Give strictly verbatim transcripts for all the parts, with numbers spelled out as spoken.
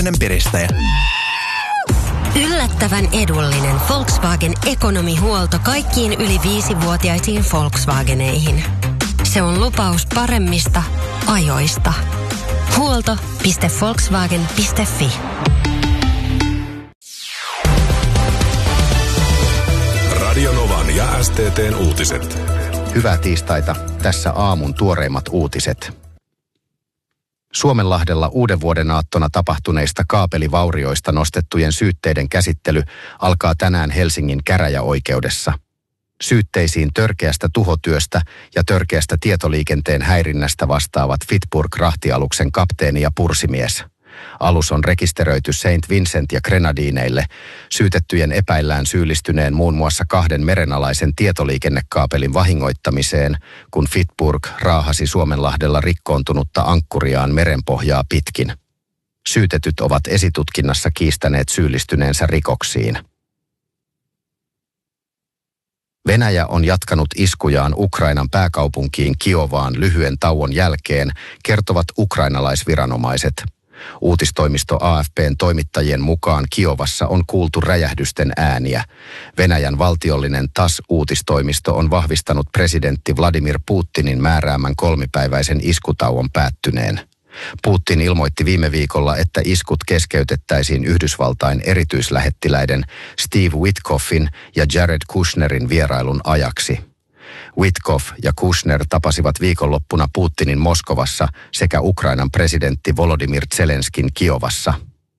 piristäjä. Yllättävän edullinen Volkswagen ekonomihuolto kaikkiin yli viisivuotiaisiin Volkswageneihin. Se on lupaus paremmista ajoista. huolto piste volkswagen piste fi. Radio Novan ja S T T:n uutiset. Hyvää tiistaita. Tässä aamun tuoreimmat uutiset. Suomenlahdella uuden vuoden aattona tapahtuneista kaapelivaurioista nostettujen syytteiden käsittely alkaa tänään Helsingin käräjäoikeudessa. Syytteisiin törkeästä tuhotyöstä ja törkeästä tietoliikenteen häirinnästä vastaavat Fitburg-rahtialuksen kapteeni ja pursimies. Alus on rekisteröity Saint Vincent ja Grenadineille. Syytettyjen epäillään syyllistyneen muun muassa kahden merenalaisen tietoliikennekaapelin vahingoittamiseen, kun Fitburg raahasi Suomenlahdella rikkoontunutta ankkuriaan merenpohjaa pitkin. Syytetyt ovat esitutkinnassa kiistäneet syyllistyneensä rikoksiin. Venäjä on jatkanut iskujaan Ukrainan pääkaupunkiin Kiovaan lyhyen tauon jälkeen, kertovat ukrainalaisviranomaiset. Uutistoimisto A F P:n toimittajien mukaan Kiovassa on kuultu räjähdysten ääniä. Venäjän valtiollinen T A S -uutistoimisto on vahvistanut presidentti Vladimir Putinin määräämän kolmipäiväisen iskutauon päättyneen. Putin ilmoitti viime viikolla, että iskut keskeytettäisiin Yhdysvaltain erityislähettiläiden Steve Witkoffin ja Jared Kushnerin vierailun ajaksi. Witkoff ja Kushner tapasivat viikonloppuna Putinin Moskovassa sekä Ukrainan presidentti Volodymyr Zelenskin Kiovassa.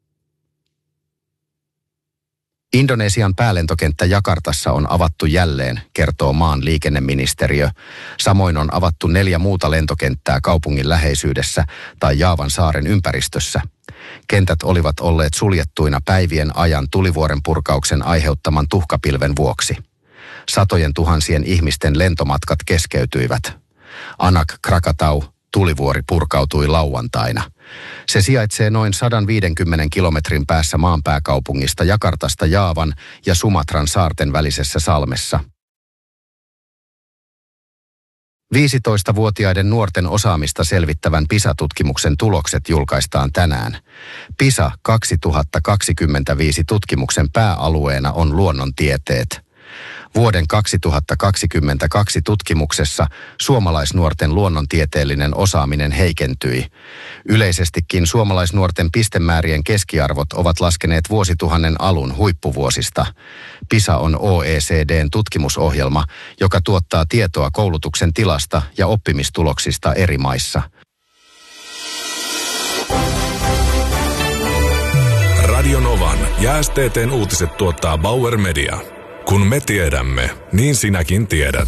Indonesian päälentokenttä Jakartassa on avattu jälleen, kertoo maan liikenneministeriö. Samoin on avattu neljä muuta lentokenttää kaupungin läheisyydessä tai Jaavan saaren ympäristössä. Kentät olivat olleet suljettuina päivien ajan tulivuoren purkauksen aiheuttaman tuhkapilven vuoksi. Satojen tuhansien ihmisten lentomatkat keskeytyivät. Anak Krakatau tulivuori purkautui lauantaina. Se sijaitsee noin sata viisikymmentä kilometrin päässä maanpääkaupungista Jakartasta Jaavan ja Sumatran saarten välisessä salmessa. viisitoistavuotiaiden nuorten osaamista selvittävän PISA-tutkimuksen tulokset julkaistaan tänään. PISA kaksituhattakaksikymmentäviisi tutkimuksen pääalueena on luonnontieteet. Vuoden kaksituhattakaksikymmentäkaksi tutkimuksessa suomalaisnuorten luonnontieteellinen osaaminen heikentyi. Yleisestikin suomalaisnuorten pistemäärien keskiarvot ovat laskeneet vuosituhannen alun huippuvuosista. PISA on O E C D:n tutkimusohjelma, joka tuottaa tietoa koulutuksen tilasta ja oppimistuloksista eri maissa. Radio Novan ja S T T:n uutiset tuottaa Bauer Media. Kun me tiedämme, niin sinäkin tiedät.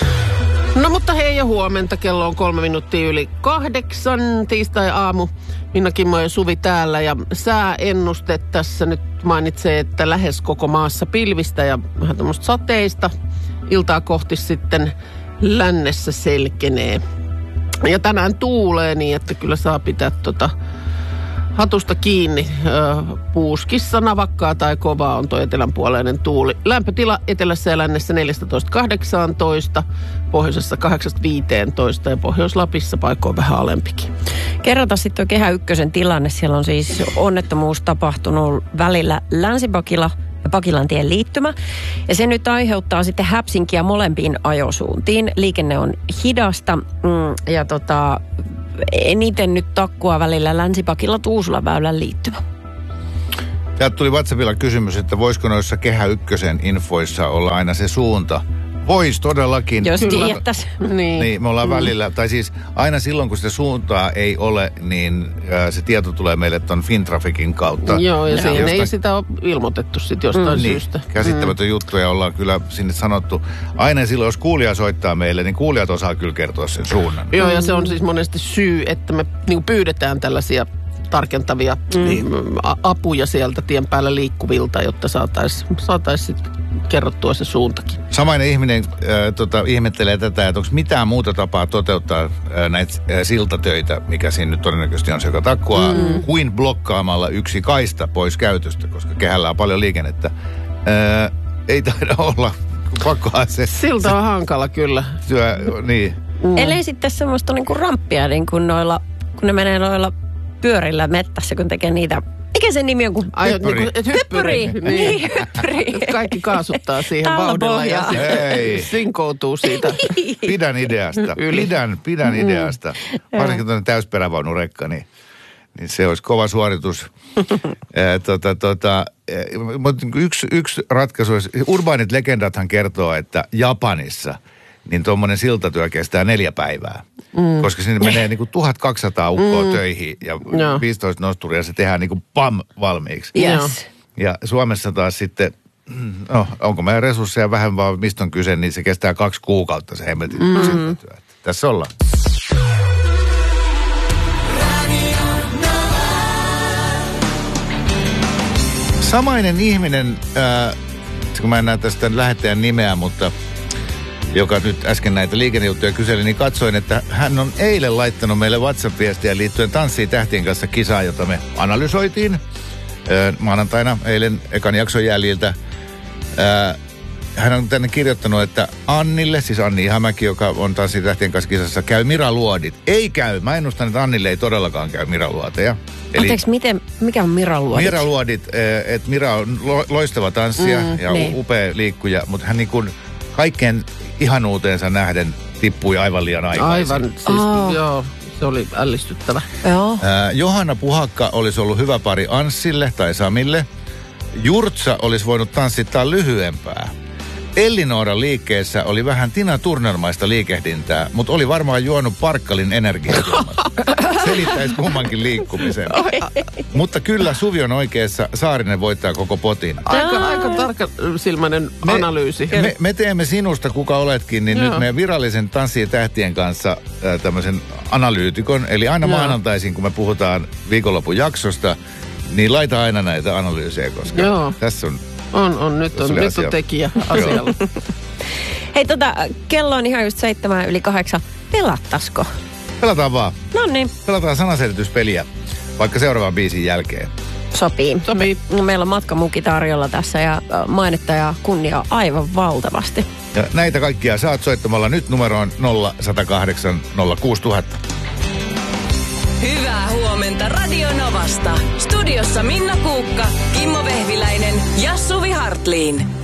No mutta hei ja huomenta, kello on kolme minuuttia yli kahdeksan, tiistai-aamu. Minna Kimmo ja Suvi täällä ja sääennuste tässä nyt mainitsee, että lähes koko maassa pilvistä ja vähän tämmöistä sateista. Iltaa kohti sitten lännessä selkenee. Ja tänään tuulee niin, että kyllä saa pitää tota hatusta kiinni. Puuskissa navakkaa tai kovaa on tuo etelänpuoleinen tuuli. Lämpötila etelässä ja lännessä neljätoista kahdeksantoista, pohjoisessa kahdeksan viisitoista ja Pohjois-Lapissa paikoin vähän alempikin. Kerrota sitten tuo Kehä Ykkösen tilanne. Siellä on siis onnettomuus tapahtunut välillä Länsi-Pakila ja Pakilantien liittymä. Ja se nyt aiheuttaa sitten häpsinkiä molempiin ajosuuntiin. Liikenne on hidasta mm, ja tota... eniten nyt takkua välillä Länsi-Pakila-Tuusulan väylän liittymä. Täältä tuli WhatsAppilla kysymys, että voisiko noissa Kehä Ykkösen infoissa olla aina se suunta. Vois todellakin. Jos tietäisi. Niin. niin, me ollaan mm. välillä, tai siis aina silloin kun sitä suuntaa ei ole, niin äh, se tieto tulee meille ton Fintraficin kautta. Joo, ja, ja siinä jostain... ei sitä ole ilmoitettu sit jostain mm. syystä. Niin, käsittämätön mm. juttu ja ollaan kyllä sinne sanottu. Aina silloin, jos kuulija soittaa meille, niin kuulijat osaa kyllä kertoa sen suunnan. Joo, ja se on siis monesti syy, että me niin pyydetään tällaisia tarkentavia mm. apuja sieltä tien päällä liikkuvilta, jotta saataisiin saatais sitten kerrottua se suuntakin. Samainen ihminen äh, tota, ihmettelee tätä, että onko mitään muuta tapaa toteuttaa äh, näitä äh, siltatöitä, mikä siinä nyt todennäköisesti on se, joka takkuaa, mm. kuin blokkaamalla yksi kaista pois käytöstä, koska kehällä on paljon liikennettä. Äh, ei taida olla, pakkohan se. Silta on se, hankala kyllä. Syö, niin. Mm. Eli sitten semmoista niinku ramppia, niin kun, noilla, kun ne menee noilla pyörillä mettässä, kun tekee niitä Mikä sen nimi on? Kun... Ai, Hyppyri. niin kuin, et hyppyri. Hyppyri. Niin, hyppyri. Et kaikki kaasuttaa siihen Tallopohjaa. vauhdilla ja sitten Ei. sinkoutuu siitä. Pidän ideasta. Yli. Pidän, pidän ideasta. Varsinkin tuonne täysperävaunurekka, niin, niin se olisi kova suoritus. Ää, tota, tota, mutta yksi, yksi ratkaisu, urbaanit legendathan kertoo, että Japanissa niin tuommoinen siltatyö kestää neljä päivää. Mm. Koska sinne menee niinku tuhatkaksisataa ukkoa mm. töihin ja Joo. viisitoista nosturia se tehdään niinku pam valmiiksi. Yes. Ja Suomessa taas sitten, no onko meidän resursseja vähän vaan mistä on kyse, niin se kestää kaksi kuukautta se hemmetin mm. siltatyö. Tässä ollaan. Samainen ihminen, äh, kun mä en näe tästä lähettäjän nimeä, mutta joka nyt äsken näitä liikennejuttuja kyseli, niin katsoin, että hän on eilen laittanut meille WhatsApp-viestiä liittyen Tanssii tähtien kanssa kisaan, jota me analysoitiin äh, maanantaina eilen ekan jakson jäljiltä. Äh, hän on tänne kirjoittanut, että Annille, siis Anni Ihamäki, joka on Tanssii tähtien kanssa kisassa, käy Mira Luodit. Ei käy. Mä ennustan, että Annille ei todellakaan käy Mira Luoteja. Eli Anteeksi, miten, mikä on Mira Luodit? Mira Luodit, että Mira on lo, loistava tanssija mm, ja niin. upea liikkuja, mutta hän niin kuin kaikkeen ihanuuteensa nähden tippui aivan liian aikaisin. Aivan, siis Oh. joo, se oli ällistyttävä. Joo. Ää, Johanna Puhakka olisi ollut hyvä pari Anssille tai Samille. Jurtsa olisi voinut tanssittaa lyhyempää. Ellinooran liikkeessä oli vähän Tina Turnermaista liikehdintää, mutta oli varmaan juonut Parkkalin energiajuomat. Selittäisi kummankin liikkumisen. Mutta kyllä Suvi on oikeassa, Saarinen voittaa koko potin. Aika, aika tarkka silmäinen Me- analyysi. Me, me teemme sinusta, kuka oletkin, niin Joo. nyt meidän virallisen Tanssii tähtien kanssa äh, tämmöisen analyytikon. Eli aina Joo. maanantaisin, kun me puhutaan viikonlopun jaksosta, niin laita aina näitä analyysejä, koska Joo. tässä on... On, on. Nyt on, oli nyt asia. on tekijä asialla. Hei tota, kello on ihan just seitsemän yli kahdeksan. Pelattasko? Pelataan vaan. No niin, Pelataan sanaselityspeliä, vaikka seuraavan biisin jälkeen. sopii. Sopii. Me, meillä on matkamuki tarjolla tässä ja äh, mainetta ja kunnia aivan valtavasti. Ja näitä kaikkia saat soittamalla nyt numeroon nolla yksi nolla kahdeksan nolla kuusi nolla nolla nolla. Hyvää huomenta Radio Novasta. Studiossa Minna Kuukka, Kimmo Vehviläinen ja Suvi Hartliin.